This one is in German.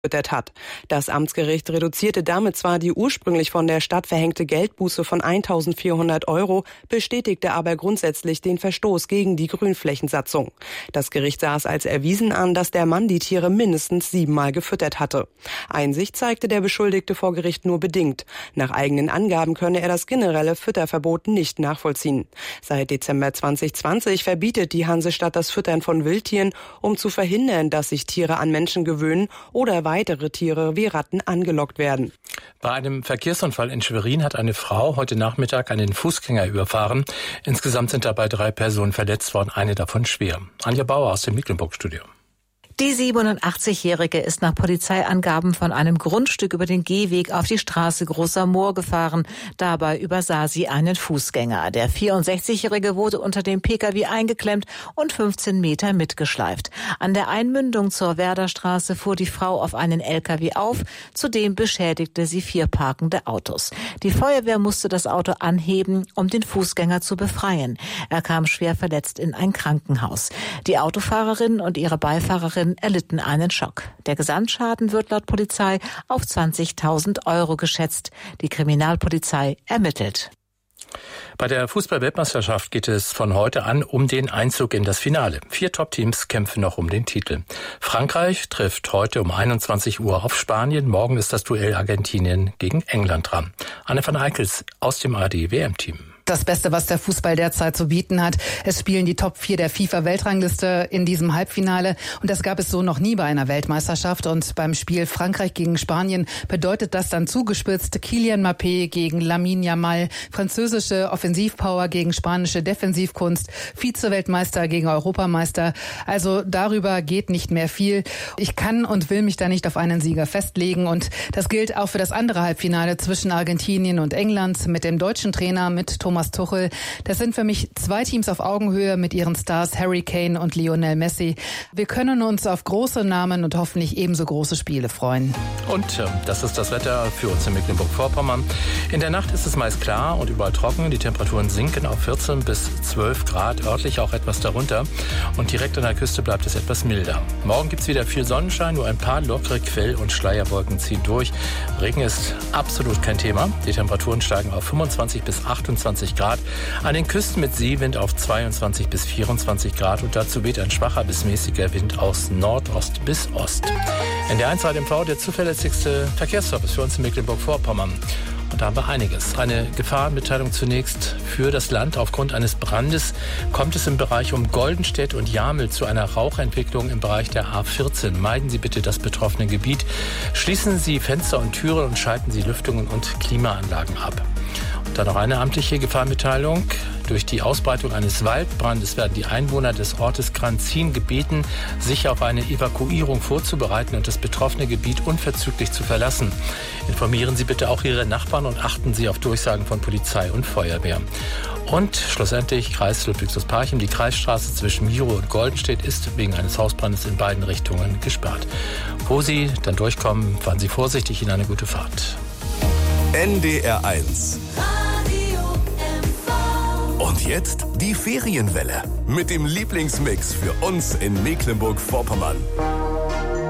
hat. Das Amtsgericht reduzierte damit zwar die ursprünglich von der Stadt verhängte Geldbuße von 1.400 €, bestätigte aber grundsätzlich den Verstoß gegen die Grünflächensatzung. Das Gericht sah es als erwiesen an, dass der Mann die Tiere mindestens 7-mal gefüttert hatte. Einsicht zeigte der Beschuldigte vor Gericht nur bedingt. Nach eigenen Angaben könne er das generelle Fütterverbot nicht nachvollziehen. Seit Dezember 2020 verbietet die Hansestadt das Füttern von Wildtieren, um zu verhindern, dass sich Tiere an Menschen gewöhnen oder weitere Tiere wie Ratten angelockt werden. Bei einem Verkehrsunfall in Schwerin hat eine Frau heute Nachmittag einen Fußgänger überfahren. Insgesamt sind dabei 3 Personen verletzt worden, eine davon schwer. Anja Bauer aus dem Mecklenburg-Studio. Die 87-Jährige ist nach Polizeiangaben von einem Grundstück über den Gehweg auf die Straße Großer Moor gefahren. Dabei übersah sie einen Fußgänger. Der 64-Jährige wurde unter dem Pkw eingeklemmt und 15 Meter mitgeschleift. An der Einmündung zur Werderstraße fuhr die Frau auf einen Lkw auf. Zudem beschädigte sie 4 parkende Autos. Die Feuerwehr musste das Auto anheben, um den Fußgänger zu befreien. Er kam schwer verletzt in ein Krankenhaus. Die Autofahrerin und ihre Beifahrerin erlitten einen Schock. Der Gesamtschaden wird laut Polizei auf 20.000 € geschätzt. Die Kriminalpolizei ermittelt. Bei der Fußball-Weltmeisterschaft geht es von heute an um den Einzug in das Finale. 4 Top-Teams kämpfen noch um den Titel. Frankreich trifft heute um 21 Uhr auf Spanien. Morgen ist das Duell Argentinien gegen England dran. Anne van Eickels aus dem ARD-WM-Team. Das Beste, was der Fußball derzeit zu bieten hat. Es spielen die Top 4 der FIFA-Weltrangliste in diesem Halbfinale. Und das gab es so noch nie bei einer Weltmeisterschaft. Und beim Spiel Frankreich gegen Spanien bedeutet das dann zugespitzt Kylian Mbappé gegen Lamine Yamal, französische Offensivpower gegen spanische Defensivkunst, Vize-Weltmeister gegen Europameister. Also darüber geht nicht mehr viel. Ich kann und will mich da nicht auf einen Sieger festlegen. Und das gilt auch für das andere Halbfinale zwischen Argentinien und England mit dem deutschen Trainer, mit Thomas Tuchel. Das sind für mich 2 Teams auf Augenhöhe mit ihren Stars Harry Kane und Lionel Messi. Wir können uns auf große Namen und hoffentlich ebenso große Spiele freuen. Und das ist das Wetter für uns in Mecklenburg-Vorpommern. In der Nacht ist es meist klar und überall trocken. Die Temperaturen sinken auf 14 bis 12 Grad, örtlich auch etwas darunter. Und direkt an der Küste bleibt es etwas milder. Morgen gibt es wieder viel Sonnenschein, nur ein paar lockere Quell- und Schleierwolken ziehen durch. Regen ist absolut kein Thema. Die Temperaturen steigen auf 25 bis 28 Grad. An den Küsten mit Seewind auf 22 bis 24 Grad und dazu weht ein schwacher bis mäßiger Wind aus Nordost bis Ost. NDR1 RadioMV, der zuverlässigste Verkehrsservice für uns in Mecklenburg-Vorpommern. Und da haben wir einiges. Eine Gefahrenmitteilung zunächst für das Land. Aufgrund eines Brandes kommt es im Bereich um Goldenstedt und Jamel zu einer Rauchentwicklung im Bereich der A14. Meiden Sie bitte das betroffene Gebiet. Schließen Sie Fenster und Türen und schalten Sie Lüftungen und Klimaanlagen ab. Und dann noch eine amtliche Gefahrenmitteilung. Durch die Ausbreitung eines Waldbrandes werden die Einwohner des Ortes Kranzin gebeten, sich auf eine Evakuierung vorzubereiten und das betroffene Gebiet unverzüglich zu verlassen. Informieren Sie bitte auch Ihre Nachbarn und achten Sie auf Durchsagen von Polizei und Feuerwehr. Und schlussendlich Kreis Ludwigslust-Parchim. Die Kreisstraße zwischen Miro und Goldenstedt ist wegen eines Hausbrandes in beiden Richtungen gesperrt. Wo Sie dann durchkommen, fahren Sie vorsichtig, Ihnen eine gute Fahrt. NDR 1. Und jetzt die Ferienwelle mit dem Lieblingsmix für uns in Mecklenburg-Vorpommern.